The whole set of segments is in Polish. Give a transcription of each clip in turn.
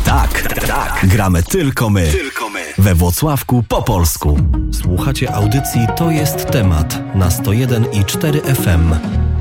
Tak. Gramy tylko my. We Włocławku po polsku. Słuchacie audycji To jest temat na 101,4 FM.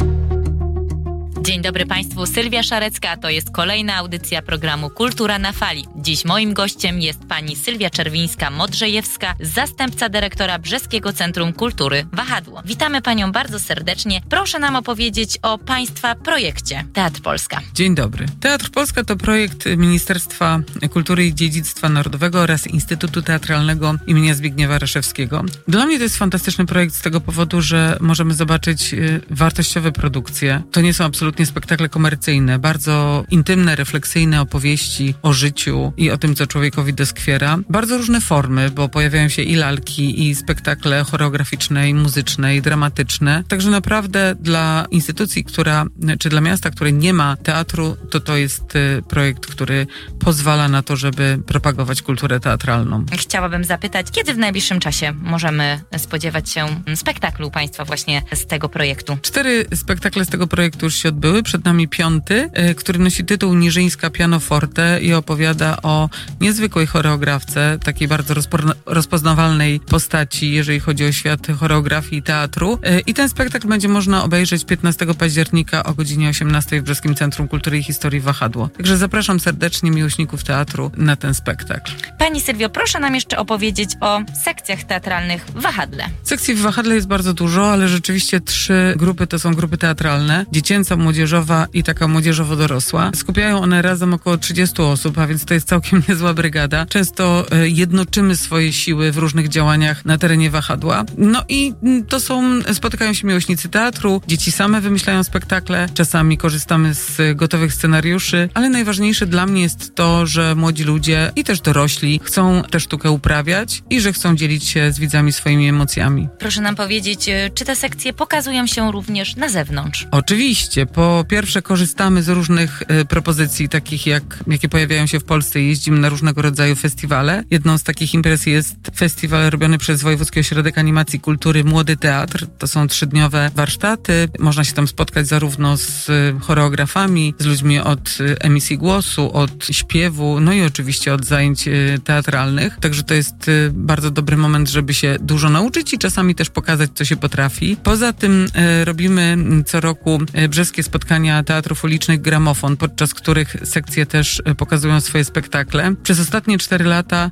Dzień dobry Państwu, Sylwia Szarecka, to jest kolejna audycja programu Kultura na Fali. Dziś moim gościem jest pani Sylwia Czerwińska-Modrzejewska, zastępca dyrektora Brzeskiego Centrum Kultury Wahadło. Witamy Panią bardzo serdecznie. Proszę nam opowiedzieć o Państwa projekcie Teatr Polska. Dzień dobry. Teatr Polska to projekt Ministerstwa Kultury i Dziedzictwa Narodowego oraz Instytutu Teatralnego imienia Zbigniewa Raszewskiego. Dla mnie to jest fantastyczny projekt z tego powodu, że możemy zobaczyć wartościowe produkcje. To nie są absolutnie spektakle komercyjne, bardzo intymne, refleksyjne opowieści o życiu i o tym, co człowiekowi doskwiera. Bardzo różne formy, bo pojawiają się i lalki, i spektakle choreograficzne, i muzyczne, i dramatyczne. Także naprawdę dla instytucji, czy dla miasta, które nie ma teatru, to jest projekt, który pozwala na to, żeby propagować kulturę teatralną. Chciałabym zapytać, kiedy w najbliższym czasie możemy spodziewać się spektaklu Państwa właśnie z tego projektu? 4 spektakle z tego projektu już się odbyły. Przed nami 5, który nosi tytuł Niżyńska Pianoforte i opowiada o niezwykłej choreografce, takiej bardzo rozpoznawalnej postaci, jeżeli chodzi o świat choreografii i teatru. I ten spektakl będzie można obejrzeć 15 października o godzinie 18 w Brzeskim Centrum Kultury i Historii Wahadło. Także zapraszam serdecznie miłośników teatru na ten spektakl. Pani Sylwio, proszę nam jeszcze opowiedzieć o sekcjach teatralnych w Wahadle. Sekcji w Wahadle jest bardzo dużo, ale rzeczywiście 3 grupy to są grupy teatralne. Dziecięca, młodzieżowa i taka młodzieżowo-dorosła. Skupiają one razem około 30 osób, a więc to jest całkiem niezła brygada. Często jednoczymy swoje siły w różnych działaniach na terenie Wahadła. No i spotykają się miłośnicy teatru, dzieci same wymyślają spektakle, czasami korzystamy z gotowych scenariuszy, ale najważniejsze dla mnie jest to, że młodzi ludzie i też dorośli chcą tę sztukę uprawiać i że chcą dzielić się z widzami swoimi emocjami. Proszę nam powiedzieć, czy te sekcje pokazują się również na zewnątrz? Oczywiście. Po pierwsze korzystamy z różnych propozycji, takich jakie pojawiają się w Polsce. Jeździmy na różnego rodzaju festiwale. Jedną z takich imprez jest festiwal robiony przez Wojewódzki Ośrodek Animacji Kultury Młody Teatr. To są 3-dniowe warsztaty. Można się tam spotkać zarówno z choreografami, z ludźmi od emisji głosu, od śpiewu, no i oczywiście od zajęć teatralnych. Także to jest bardzo dobry moment, żeby się dużo nauczyć i czasami też pokazać, co się potrafi. Poza tym robimy co roku brzeskie spotkania teatrów ulicznych Gramofon, podczas których sekcje też pokazują swoje spektakle. Przez ostatnie 4 lata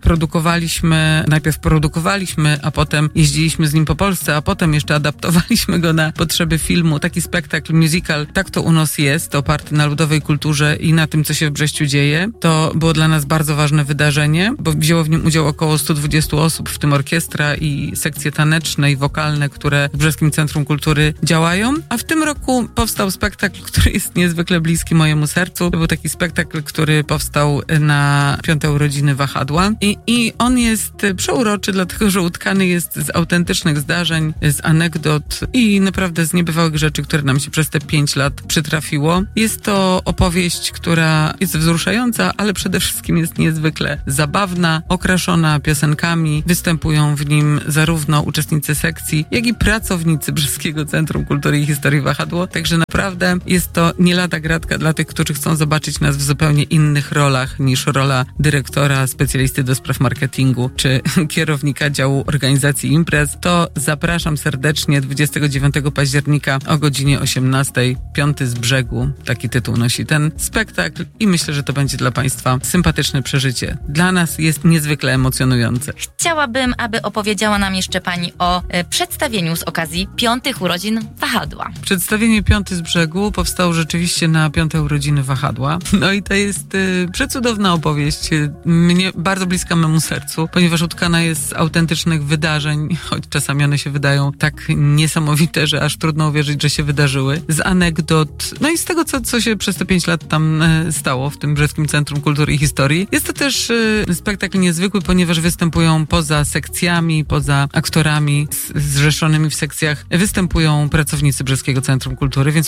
najpierw produkowaliśmy, a potem jeździliśmy z nim po Polsce, a potem jeszcze adaptowaliśmy go na potrzeby filmu. Taki spektakl, musical, Tak to u nas jest, oparty na ludowej kulturze i na tym, co się w Brześciu dzieje. To było dla nas bardzo ważne wydarzenie, bo wzięło w nim udział około 120 osób, w tym orkiestra i sekcje taneczne i wokalne, które w Brzeskim Centrum Kultury działają. A w tym roku powstał spektakl, który jest niezwykle bliski mojemu sercu. To był taki spektakl, który powstał na 5. urodziny Wahadła i on jest przeuroczy, dlatego że utkany jest z autentycznych zdarzeń, z anegdot i naprawdę z niebywałych rzeczy, które nam się przez te 5 lat przytrafiło. Jest to opowieść, która jest wzruszająca, ale przede wszystkim jest niezwykle zabawna, okraszona piosenkami. Występują w nim zarówno uczestnicy sekcji, jak i pracownicy Brzeskiego Centrum Kultury i Historii Wahadło. Także naprawdę jest to nie lada gratka dla tych, którzy chcą zobaczyć nas w zupełnie innych rolach niż rola dyrektora, specjalisty do spraw marketingu czy kierownika działu organizacji imprez. To zapraszam serdecznie 29 października o godzinie 18. 5 z brzegu. Taki tytuł nosi ten spektakl i myślę, że to będzie dla Państwa sympatyczne przeżycie. Dla nas jest niezwykle emocjonujące. Chciałabym, aby opowiedziała nam jeszcze Pani o przedstawieniu z okazji 5. urodzin Wahadła. Przedstawienie 5 z brzegu powstało rzeczywiście na 5. urodziny Wahadła. No i to jest przecudowna opowieść. Mnie bardzo bliska memu sercu, ponieważ utkana jest z autentycznych wydarzeń, choć czasami one się wydają tak niesamowite, że aż trudno uwierzyć, że się wydarzyły. Z anegdot, no i z tego, co się przez te 5 lat tam stało w tym Brzeskim Centrum Kultury i Historii. Jest to też spektakl niezwykły, ponieważ występują poza sekcjami, poza aktorami zrzeszonymi w sekcjach, występują pracownicy Brzeskiego Centrum Kultury, więc można w zupełnie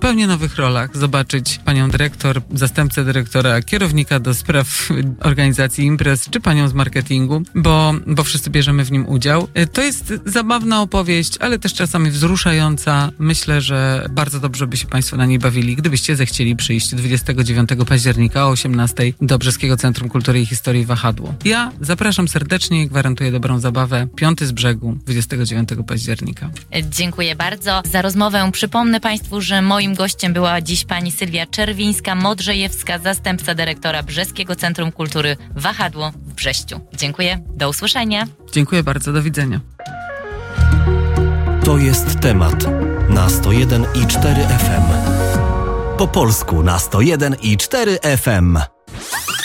zupełnie nowych rolach zobaczyć panią dyrektor, zastępcę dyrektora, kierownika do spraw organizacji imprez, czy panią z marketingu, bo wszyscy bierzemy w nim udział. To jest zabawna opowieść, ale też czasami wzruszająca. Myślę, że bardzo dobrze by się państwo na niej bawili, gdybyście zechcieli przyjść 29 października o 18 do Brzeskiego Centrum Kultury i Historii Wahadło. Ja zapraszam serdecznie i gwarantuję dobrą zabawę. 5 z brzegu 29 października. Dziękuję bardzo za rozmowę. Przypomnę państwu, że moim gościem była dziś pani Sylwia Czerwińska-Modrzejewska, zastępca dyrektora Brzeskiego Centrum Kultury Wahadło w Brześciu. Dziękuję. Do usłyszenia. Dziękuję bardzo. Do widzenia. To jest temat na 101,4 FM. Po polsku na 101,4 FM.